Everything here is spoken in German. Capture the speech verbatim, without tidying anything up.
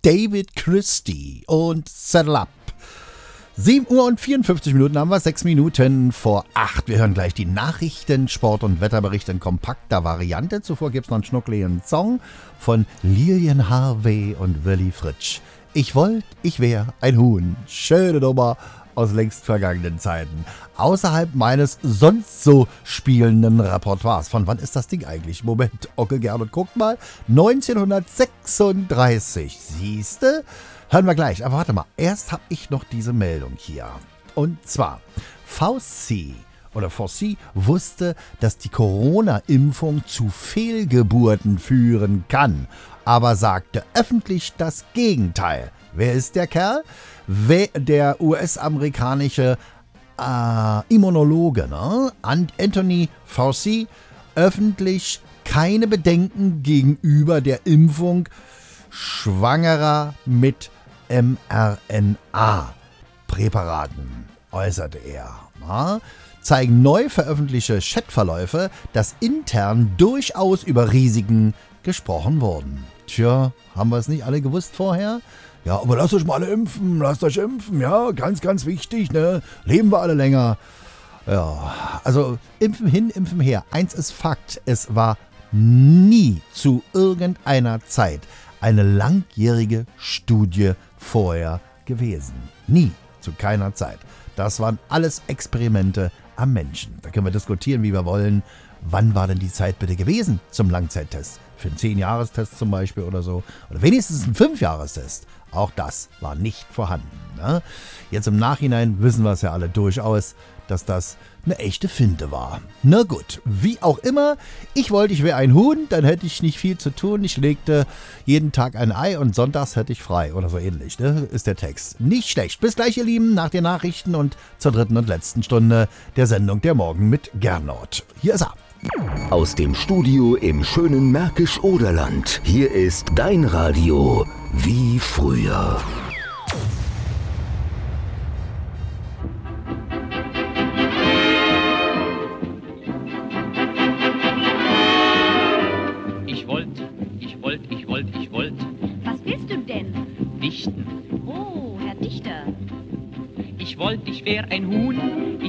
David Christie und Settle Up. sieben Uhr und vierundfünfzig Minuten haben wir, sechs Minuten vor acht. Wir hören gleich die Nachrichten, Sport- und Wetterbericht in kompakter Variante. Zuvor gibt es noch einen schnuckligen Song von Lilian Harvey und Willy Fritsch. Ich wollt, ich wär ein Huhn. Schöne Nummer aus längst vergangenen Zeiten. Außerhalb meines sonst so spielenden Repertoires. Von wann ist das Ding eigentlich? Moment, Onkel Gernot, guckt mal. neunzehnhundertsechsunddreißig. Siehste? Hören wir gleich. Aber warte mal, erst habe ich noch diese Meldung hier. Und zwar, Fauci oder Fauci wusste, dass die Corona-Impfung zu Fehlgeburten führen kann, aber sagte öffentlich das Gegenteil. Wer ist der Kerl? Wer, der U S-amerikanische äh, Immunologe, ne? Anthony Fauci, öffentlich keine Bedenken gegenüber der Impfung Schwangerer mit mRNA-Präparaten, äußerte er. Na? Zeigen neu veröffentlichte Chatverläufe, dass intern durchaus über Risiken gesprochen wurden. Tja, haben wir es nicht alle gewusst vorher? Ja, aber lasst euch mal alle impfen, lasst euch impfen, ja, ganz, ganz wichtig, ne? Leben wir alle länger. Ja, also impfen hin, impfen her. Eins ist Fakt, es war nie zu irgendeiner Zeit eine langjährige Studie vorher gewesen. Nie, zu keiner Zeit. Das waren alles Experimente am Menschen. Da können wir diskutieren, wie wir wollen. Wann war denn die Zeit bitte gewesen zum Langzeittest? Für einen zehn-Jahres-Test zum Beispiel oder so. Oder wenigstens einen fünf-Jahres-Test. Auch das war nicht vorhanden. Ne? Jetzt im Nachhinein wissen wir es ja alle durchaus, dass das eine echte Finte war. Na gut, wie auch immer, ich wollte, ich wäre ein Huhn, dann hätte ich nicht viel zu tun. Ich legte jeden Tag ein Ei und sonntags hätte ich frei oder so ähnlich, ne? Ist der Text. Nicht schlecht. Bis gleich, ihr Lieben, nach den Nachrichten und zur dritten und letzten Stunde der Sendung Der Morgen mit Gernot. Hier ist er. Aus dem Studio im schönen Märkisch-Oderland. Hier ist dein Radio wie früher. Ich wollt, ich wollt, ich wollt, ich wollt. Was willst du denn? Dichten. Oh, Herr Dichter. Ich wollt, ich wär ein Huhn.